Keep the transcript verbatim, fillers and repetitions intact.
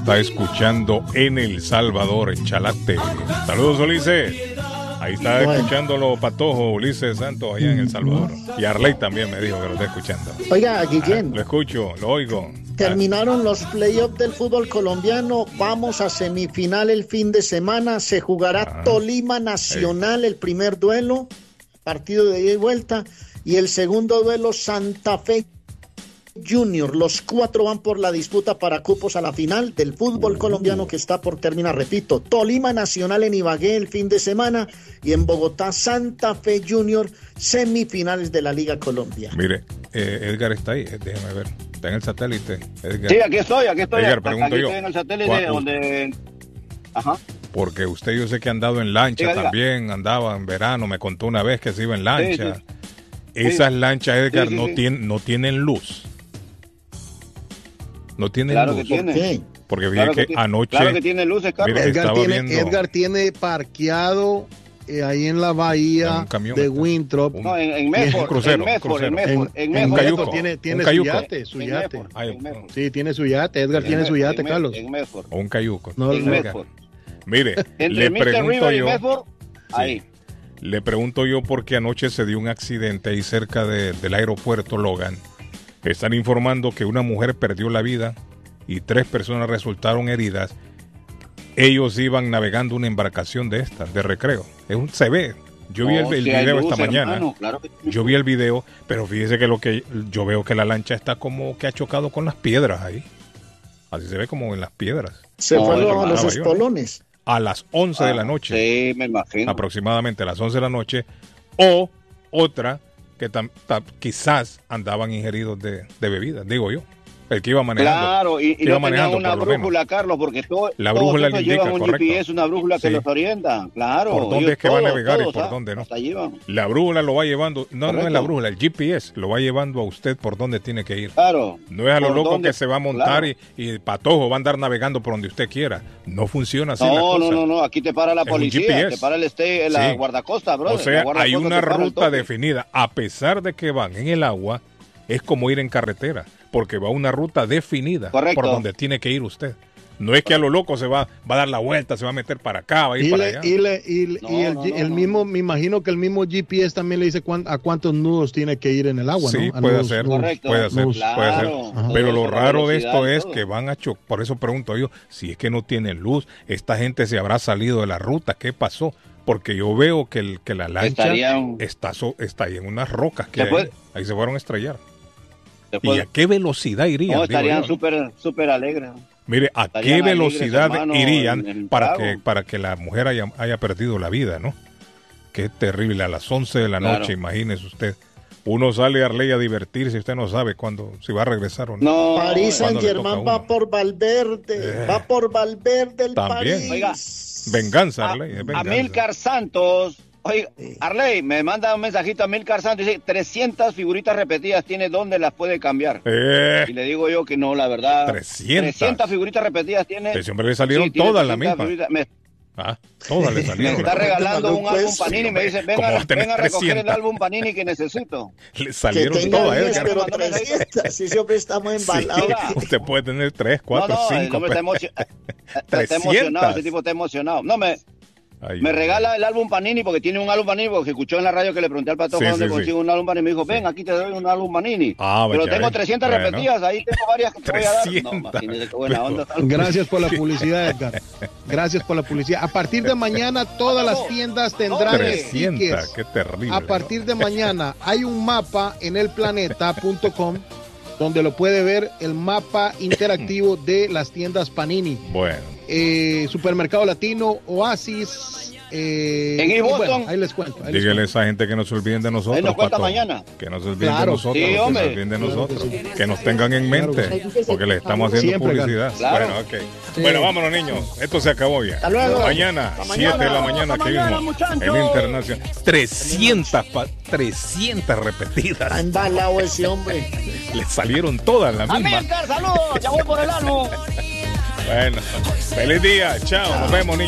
está escuchando en El Salvador, en Chalate. Saludos, Ulises. Ahí está bueno. escuchándolo Patojo, Ulises Santos, allá en El Salvador. Y Arley también me dijo que lo está escuchando. Oiga, Guillén. Ah, lo escucho, lo oigo. Terminaron los playoffs del fútbol colombiano. Vamos a semifinal el fin de semana. Se jugará ah, Tolima Nacional, hey. el primer duelo, partido de ida y vuelta. Y el segundo duelo, Santa Fe Junior. Los cuatro van por la disputa para cupos a la final del fútbol colombiano que está por terminar. Repito, Tolima Nacional en Ibagué el fin de semana y en Bogotá Santa Fe Junior, semifinales de la Liga Colombia. Mire, eh, Edgar está ahí, déjeme ver. Está en el satélite, Edgar. Sí, aquí estoy, aquí estoy. Edgar, pregunto aquí yo. Estoy en el satélite donde... Ajá. Porque usted yo sé que ha andado en lancha sí, también, andaba en verano, me contó una vez que se iba en lancha. Sí, sí. Esas sí. lanchas, Edgar, sí, sí, no, sí. Tienen, no tienen luz. No tiene claro luz. Que tiene. ¿Por qué? Porque vi claro que, que anoche. Claro que tiene luces, Carlos. Mire, Edgar, tiene, viendo... Edgar tiene parqueado eh, ahí en la bahía camión, de Winthrop. No, en, en Medford. Un crucero. En Medford. En Medford. En, en en Medford. Tiene, tiene un su cayuco. yate. Su en yate. Medford, Ay, en Medford. Sí, tiene su yate. Edgar en tiene Medford, su yate, en Carlos. En Medford. O un cayuco. No, en Medford. Mire, Entre le mister pregunto River yo. Y Medford, sí, ahí. Le pregunto yo porque anoche se dio un accidente ahí cerca de, del aeropuerto Logan. Están informando que una mujer perdió la vida y tres personas resultaron heridas. Ellos iban navegando una embarcación de estas, de recreo. Es un, se ve. Yo vi el, el si video luz, esta mañana. Hermano, claro que... Yo vi el video, pero fíjese que lo que yo veo que la lancha está como que ha chocado con las piedras ahí. Así se ve como en las piedras. Se no, fueron a los yo, espolones. ¿no? A las once ah, de la noche. Sí, me imagino. Aproximadamente a las once de la noche. O otra que tam, tam, quizás andaban ingeridos de, de bebidas, digo yo. El que iba manejando. Claro, y, y iba no manejando, tenían una brújula, Carlos, porque todo, la todos brújula estos le indica, llevan un correcto. G P S, una brújula que sí. los orienta. Claro. ¿Por dónde ellos, es que va a todos, navegar todos, y por ¿sabes? dónde no? Hasta llevan. La brújula lo va llevando, no, correcto. no es la brújula, el G P S lo va llevando a usted por dónde tiene que ir. Claro. No es a lo loco dónde? que se va a montar claro. y, y Patojo va a andar navegando por donde usted quiera. No funciona así no, la cosa. No, no, no, aquí te para la es policía, te para el este, la sí. guardacosta, bro. O sea, hay una ruta definida. A pesar de que van en el agua, es como ir en carretera, porque va una ruta definida. Correcto. Por donde tiene que ir usted. No es que a lo loco se va, va a dar la vuelta, se va a meter para acá, va a ir y para le, allá. Y, le, y, no, y el, no, el no, mismo, no. me imagino que el mismo G P S también le dice cuán, a cuántos nudos tiene que ir en el agua, sí, ¿no? puede nudos, ser, correcto. puede ser, Claro. puede ser. Ajá. Pero lo raro de esto es todo. que van a chocar. Por eso pregunto yo, si es que no tienen luz, esta gente se habrá salido de la ruta, ¿qué pasó? Porque yo veo que, el, que la lancha Estarían... está, so, está ahí en unas rocas que hay, ahí se fueron a estrellar. Después, ¿Y a qué velocidad irían? No, estarían yo, súper súper alegres. Mire, ¿a estarían qué velocidad alegres, hermano, irían en, en para que para que la mujer haya, haya perdido la vida, ¿no? Qué terrible, a las once de la claro. noche, imagínese usted. Uno sale a Arley a divertirse y usted no sabe cuándo, si va a regresar o no. No, París Saint-Germain va por Valverde, eh, va por Valverde el también. París. Oiga, venganza, Arley. Es venganza. Amílcar Santos. Oye, sí. Arley, me manda un mensajito a Amílcar Santos, dice, trescientas figuritas repetidas, ¿tiene dónde las puede cambiar? Eh, y le digo yo que no, la verdad. trescientas. trescientas figuritas repetidas tiene. Ese hombre le salieron sí, todas las mismas. Me, ah, todas le salieron. Me está regalando un álbum Panini, me dice, venga, venga a recoger el álbum Panini que necesito. Le salieron todas, diez, pero trescientas, si siempre estamos embalados. Sí, usted puede tener tres, cuatro, no, no, cinco. No, está, emo está emocionado, ese tipo está emocionado. No, me... Ay, me regala ay. el álbum Panini porque tiene un álbum Panini porque escuchó en la radio que le pregunté al Patojo sí, dónde sí, consigo sí. un álbum Panini y me dijo, ven, sí. aquí te doy un álbum Panini. Ah, pero tengo trescientas bueno. repetidas, ahí tengo varias que te voy a dar. No, imagínese qué buena onda. Gracias por la publicidad, Edgar. Gracias por la publicidad. A partir de mañana todas las tiendas tendrán trescientas, qué terrible. A partir de mañana hay un mapa en el planeta punto com donde lo puede ver el mapa interactivo de las tiendas Panini. Bueno. Eh, Supermercado Latino, Oasis. Eh, en East Boston. Bueno, ahí les cuento. Ahí Dígale les a esa gente que no se olviden de nosotros. Ahí nos cuenta Pato. mañana. Que no se olviden claro. de nosotros. Sí, que hombre. se olviden de claro nosotros. Que, sí. que nos tengan en mente. Claro sí. Porque les estamos haciendo Siempre, publicidad. claro. Bueno, ok. Sí. Bueno, vámonos, niños. Esto se acabó ya. Hasta luego. Mañana, siete de la mañana, aquí mismo. En Internacional. trescientas, trescientas repetidas. Está embalado ese hombre. Le salieron todas las mismas. Amílcar, saludos. Ya voy por el álbum. Bueno, feliz día. Chao. Nos vemos, niños.